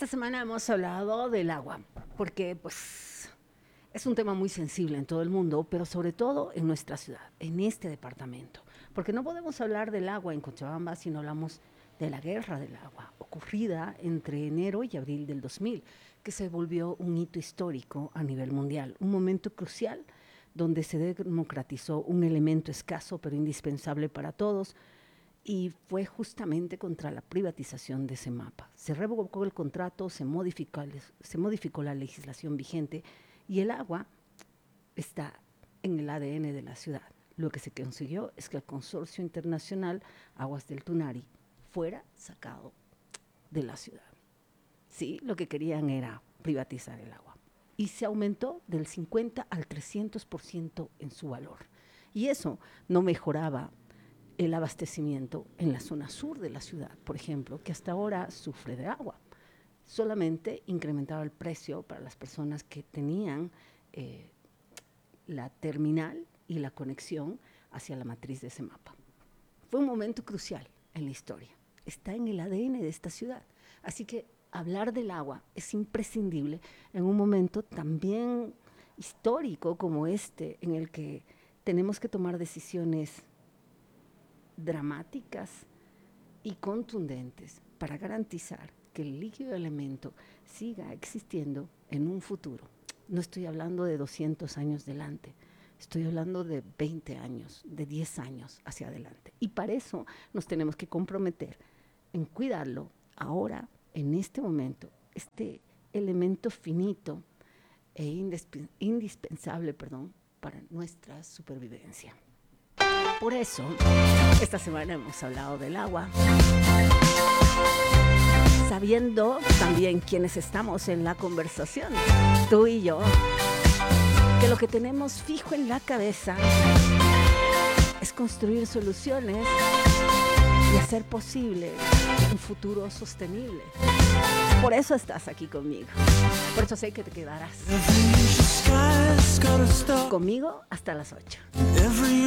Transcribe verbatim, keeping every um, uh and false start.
Esta semana hemos hablado del agua, porque pues es un tema muy sensible en todo el mundo, pero sobre todo en nuestra ciudad, en este departamento. Porque no podemos hablar del agua en Cochabamba si no hablamos de la guerra del agua, ocurrida entre enero y abril del dos mil, que se volvió un hito histórico a nivel mundial, un momento crucial donde se democratizó un elemento escaso pero indispensable para todos, y fue justamente contra la privatización de CEMAPA. Se revocó el contrato, se modificó, se modificó la legislación vigente y el agua está en el A D N de la ciudad. Lo que se consiguió es que el Consorcio Internacional Aguas del Tunari fuera sacado de la ciudad. Sí, lo que querían era privatizar el agua. Y se aumentó del cincuenta al trescientos por ciento en su valor. Y eso no mejoraba el abastecimiento en la zona sur de la ciudad, por ejemplo, que hasta ahora sufre de agua. Solamente incrementaba el precio para las personas que tenían eh, la terminal y la conexión hacia la matriz de CEMAPA. Fue un momento crucial en la historia. Está en el A D N de esta ciudad. Así que hablar del agua es imprescindible en un momento también histórico como este, en el que tenemos que tomar decisiones dramáticas y contundentes para garantizar que el líquido elemento siga existiendo en un futuro. No estoy hablando de doscientos años delante, estoy hablando de veinte años, de diez años hacia adelante. Y para eso nos tenemos que comprometer en cuidarlo ahora, en este momento, este elemento finito e indisp- indispensable, perdón, para nuestra supervivencia. Por eso, esta semana hemos hablado del agua, sabiendo también quiénes estamos en la conversación, tú y yo, que lo que tenemos fijo en la cabeza es construir soluciones y hacer posible un futuro sostenible. Por eso estás aquí conmigo, por eso sé que te quedarás conmigo hasta las ocho.